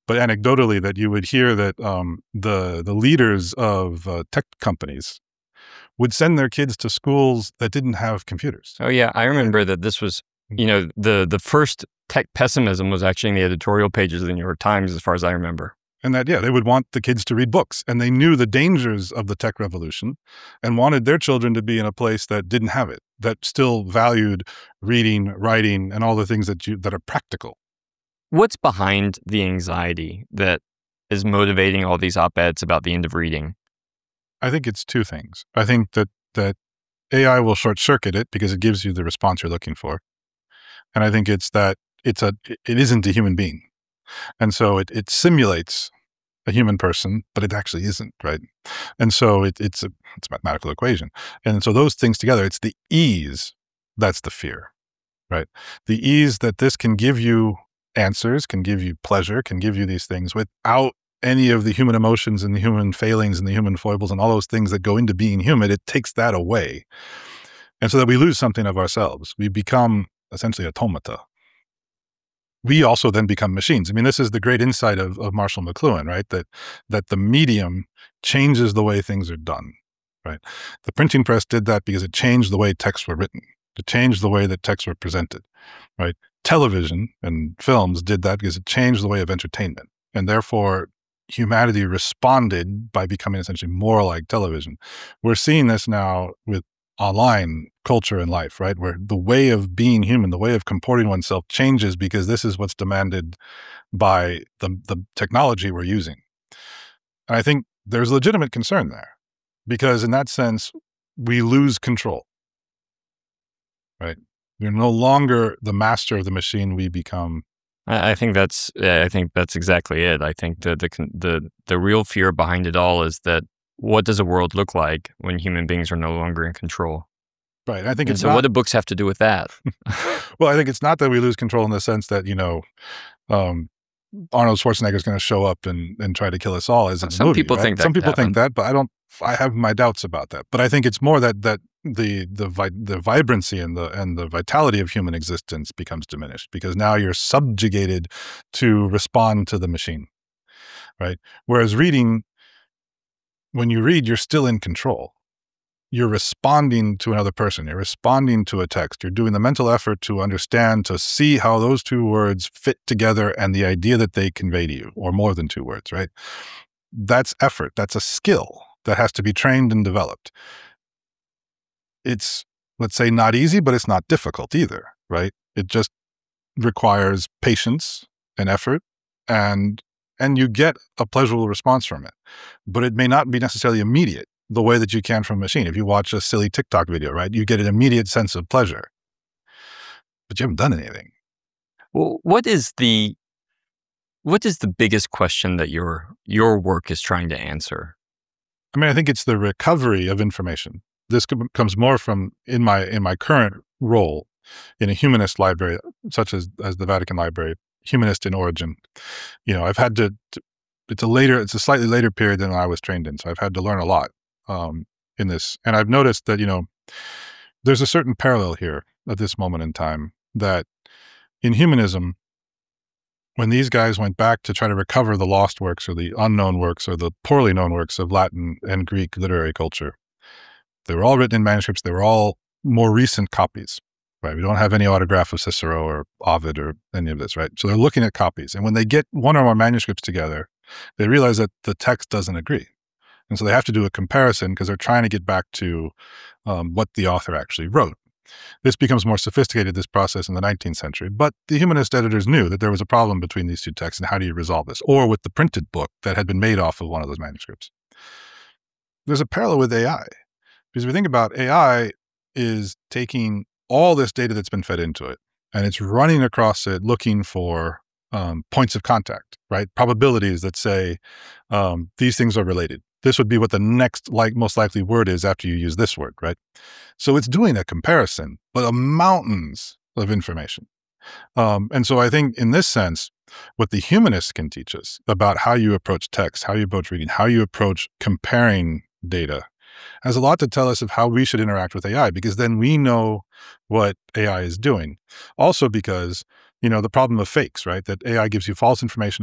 but anecdotally that you would hear that the leaders of tech companies would send their kids to schools that didn't have computers. Oh yeah, I remember that this was, the first tech pessimism was actually in the editorial pages of the New York Times, as far as I remember. And that, they would want the kids to read books, and they knew the dangers of the tech revolution and wanted their children to be in a place that didn't have it, that still valued reading, writing, and all the things that are practical. What's behind the anxiety that is motivating all these op-eds about the end of reading? I think it's two things. I think that AI will short circuit it because it gives you the response you're looking for. And I think it's that it isn't a human being. And so it simulates a human person, but it actually isn't, right? And so it's a mathematical equation. And so those things together, it's the ease that's the fear, right? The ease that this can give you answers, can give you pleasure, can give you these things without any of the human emotions and the human failings and the human foibles and all those things that go into being human. It takes that away. And so that we lose something of ourselves. We become essentially automata. We also then become machines. I mean, this is the great insight of Marshall McLuhan, right? That the medium changes the way things are done, right? The printing press did that because it changed the way texts were written. It changed the way that texts were presented, right? Television and films did that because it changed the way of entertainment. And therefore, humanity responded by becoming essentially more like television. We're seeing this now with online culture and life, right? Where the way of being human, the way of comporting oneself changes because this is what's demanded by the technology we're using. And I think there's legitimate concern there because in that sense, we lose control, right? We're no longer the master of the machine. We become. I think that's exactly it. I think the real fear behind it all is that what does a world look like when human beings are no longer in control? Right. I think it's so. What do books have to do with that? Well, I think it's not that we lose control in the sense that Arnold Schwarzenegger is going to show up and try to kill us all. As in some movie, people right? think that. Some people think that, but I have my doubts about that. But I think it's more that the vibrancy and the vitality of human existence becomes diminished because now you're subjugated to respond to the machine, right? Whereas reading, when you read, you're still in control. You're responding to another person. You're responding to a text. You're doing the mental effort to understand, to see how those two words fit together and the idea that they convey to you, or more than two words, right? That's effort. That's a skill that has to be trained and developed. It's, let's say, not easy, but it's not difficult either, right? It just requires patience and effort, and you get a pleasurable response from it. But it may not be necessarily immediate the way that you can from a machine. If you watch a silly TikTok video, right, you get an immediate sense of pleasure, but you haven't done anything. Well, what is the biggest question that your work is trying to answer? I mean, I think it's the recovery of information. This comes more from in my current role in a humanist library, such as the Vatican Library, humanist in origin. I've had to it's a slightly later period than I was trained in, so I've had to learn a lot in this. And I've noticed that, there's a certain parallel here at this moment in time that in humanism, when these guys went back to try to recover the lost works or the unknown works or the poorly known works of Latin and Greek literary culture, they were all written in manuscripts. They were all more recent copies, right? We don't have any autograph of Cicero or Ovid or any of this, right? So they're looking at copies. And when they get one or more manuscripts together, they realize that the text doesn't agree. And so they have to do a comparison because they're trying to get back to what the author actually wrote. This becomes more sophisticated, this process, in the 19th century. But the humanist editors knew that there was a problem between these two texts, and how do you resolve this? Or with the printed book that had been made off of one of those manuscripts. There's a parallel with AI. Because if we think about AI is taking all this data that's been fed into it, and it's running across it looking for points of contact, right? Probabilities that say these things are related. This would be what the next most likely word is after you use this word, right? So it's doing a comparison, but of mountains of information. And so I think in this sense, what the humanists can teach us about how you approach text, how you approach reading, how you approach comparing data, has a lot to tell us of how we should interact with AI, because then we know what AI is doing. Also because, the problem of fakes, right? That AI gives you false information